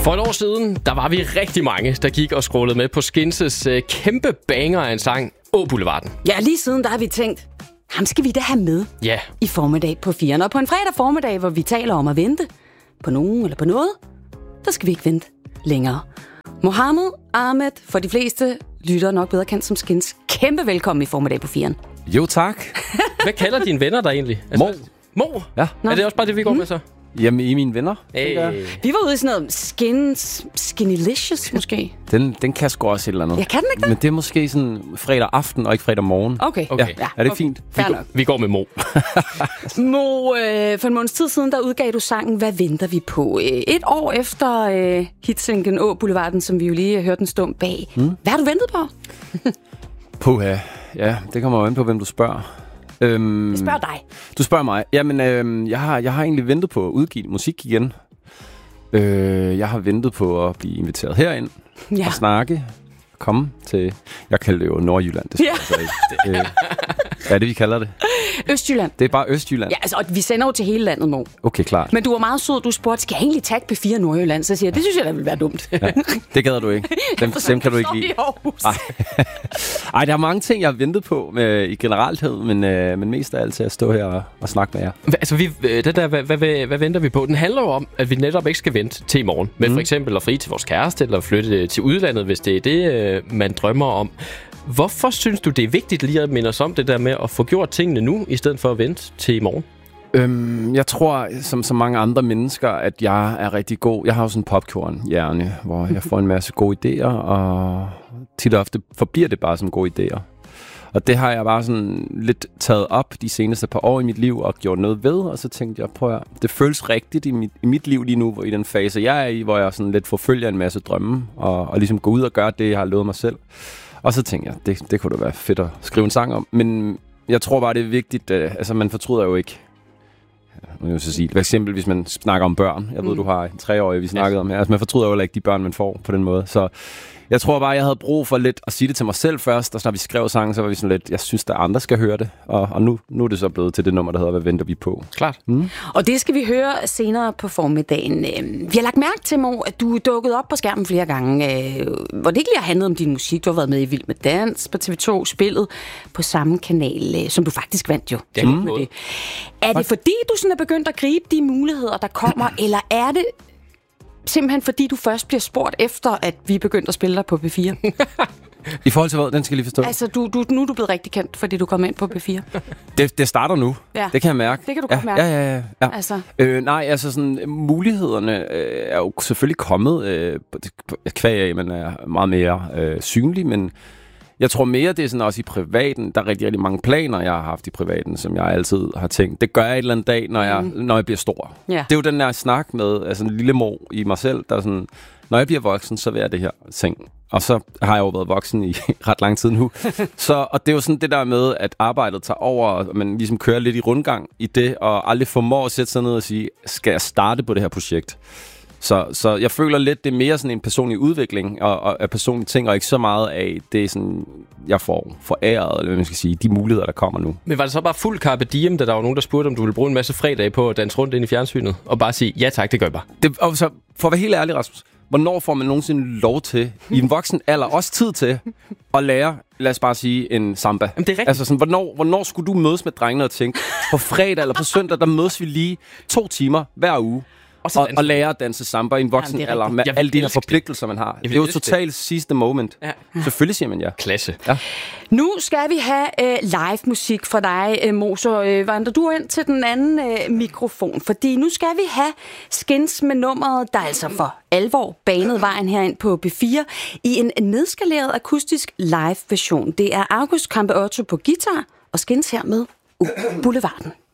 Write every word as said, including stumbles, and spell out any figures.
For et år siden, der var vi rigtig mange, der gik og scrollede med på Skins' øh, kæmpe banger af en sang, Å Boulevarden. Ja, lige siden der har vi tænkt, ham skal vi da have med Ja. i formiddag på firen. Og på en fredag formiddag, hvor vi taler om at vente på nogen eller på noget, der skal vi ikke vente længere. Mohammed Ahmed, for de fleste lytter nok bedre kendt som Skins. Kæmpe velkommen i formiddag på firen. Jo, tak. Hvad kalder dine venner dig egentlig? Mo. Mo? Ja. Er det også bare det, vi går mm. med så? Jamen, I er mine venner. Hey. Vi var ude i sådan noget Skins, Skinnylicious måske. Den, den kan sgu også et eller andet. Ja, kan den ikke det? Men det er måske sådan fredag aften og ikke fredag morgen. Okay. Okay. Ja, er det okay. fint? Vi, går, vi går med Mo. Mo, øh, for en måneds tid siden, der udgav du sangen Hvad venter vi på? Et år efter øh, hitsinglen Å Boulevarden, som vi jo lige hørte en stund bag. Mm. Hvad har du ventet på? Puha. Ja, det kommer jo an på, hvem du spørger. Øhm, Jeg spørger dig. Du spørger mig. Jamen, øhm, jeg, har, jeg har egentlig ventet på at udgive musik igen. Øh, jeg har ventet på at blive inviteret herind Ja. og snakke. Komme til... Jeg kalder det jo Nordjylland. Det, Ja. altså ikke. Øh, hvad er det, vi kalder det? Østjylland. Det er bare Østjylland. Ja, altså, og vi sender jo til hele landet, Mo. Okay, klart. Men du var meget sød, du spurgte, skal jeg egentlig tagge P fire Nordjylland? Så siger jeg, det synes jeg, da ville være dumt. Ja, det gad du ikke. Dem, dem kan du ikke lide. Ej. Ej, der er mange ting, jeg har ventet på med, i generalthed, men, øh, men mest af alt til at stå her og, og snakke med jer. Hva, altså, vi, det der, hvad, hvad, hvad, hvad venter vi på? Den handler jo om, at vi netop ikke skal vente til i morgen. Men mm. for eksempel at fri til vores kæreste, eller flytte til udlandet, hvis det er det, øh, man drømmer om. Hvorfor synes du, det er vigtigt lige at minde os om det der med at få gjort tingene nu, i stedet for at vente til i morgen? Øhm, jeg tror, som så mange andre mennesker, at jeg er rigtig god. Jeg har jo sådan en popcorn-hjerne, hvor jeg får en masse gode idéer, og tit og ofte forbliver det bare som gode idéer. Og det har jeg bare sådan lidt taget op de seneste par år i mit liv og gjort noget ved, og så tænkte jeg, prøv at det føles rigtigt i mit, i mit liv lige nu, hvor, i den fase, jeg er i, hvor jeg sådan lidt forfølger en masse drømme, og, og ligesom gå ud og gøre det, jeg har lovet mig selv. Og så tænkte jeg, det, det kunne da være fedt at skrive en sang om. Men jeg tror bare, det er vigtigt, øh, altså man fortryder jo ikke. Nu vil jeg sige, for eksempel hvis man snakker om børn. Jeg ved, mm. du har en treårig, vi snakkede om her. Altså man fortryder jo heller ikke de børn, man får på den måde. Så jeg tror bare, jeg havde brug for lidt at sige det til mig selv først. Og så når vi skrev sangen, så var vi sådan lidt, jeg synes, der andre skal høre det. Og, og nu, nu er det så blevet til det nummer, der hedder, hvad venter vi på? Klart. Mm. Og det skal vi høre senere på formiddagen. Vi har lagt mærke til, Mo, at du er dukket op på skærmen flere gange, hvor det ikke lige har handlet om din musik. Du har været med i Vild med Dans på T V to, spillet på samme kanal, som du faktisk vandt jo. Ja, mm. det. Er det fordi, du sådan er begyndt at gribe de muligheder, der kommer, eller er det simpelthen fordi, du først bliver spurgt efter, at vi er begyndt at spille dig på P fire? I forhold til hvad? Den skal jeg lige forstå. Altså, du, du, nu er du blevet rigtig kendt, fordi du kom ind på P fire. Det, det starter nu. Ja. Det kan jeg mærke. Det kan du ja, godt mærke. Ja, ja, ja. ja. Altså. Øh, nej, altså sådan, mulighederne øh, er jo selvfølgelig kommet øh, kvæg af, man er meget mere øh, synlig, men jeg tror mere, det er sådan også i privaten. Der er rigtig, rigtig mange planer, jeg har haft i privaten, som jeg altid har tænkt. Det gør jeg et eller andet dag, når jeg, mm. når jeg bliver stor. Ja. Det er jo den der snak med altså en lille Mo i mig selv, der er sådan, når jeg bliver voksen, så vil jeg det her ting. Og så har jeg jo været voksen i ret lang tid nu. Så, og det er jo sådan det der med, at arbejdet tager over, og man ligesom kører lidt i rundgang i det, og aldrig formår at sætte sig ned og sige, skal jeg starte på det her projekt? Så, så jeg føler lidt, det er mere sådan en personlig udvikling og, og af personlige ting, og ikke så meget af det, er sådan, jeg får foræret, eller hvad man skal sige, de muligheder, der kommer nu. Men var det så bare fuld carpe diem, da der var nogen, der spurgte, om du ville bruge en masse fredage på at danse rundt ind i fjernsynet, og bare sige, ja tak, det gør jeg bare? Det, og så, for at være helt ærlig, Rasmus, hvornår får man nogensinde lov til, i en voksen alder, også tid til, at lære, lad os bare sige, en samba? Jamen, det er rigtigt. Altså sådan, hvornår, hvornår skulle du mødes med drengene og tænke, på fredag eller på søndag, der mødes vi lige to timer hver uge, og, og lære at danse samba i en voksen Jamen, alder, med alle de her forpligtelser, man har. Det er jo totalt sidste moment. Ja. Selvfølgelig siger man ja. Klasse. Ja. Nu skal vi have øh, live musik fra dig, øh, Mo, så øh, vandrer du ind til den anden øh, mikrofon, fordi nu skal vi have Skins med nummeret, der altså for alvor banede vejen herind på P fire i en nedskaleret akustisk live version. Det er August Campeotto på guitar og Skins her med Å Boulevarden.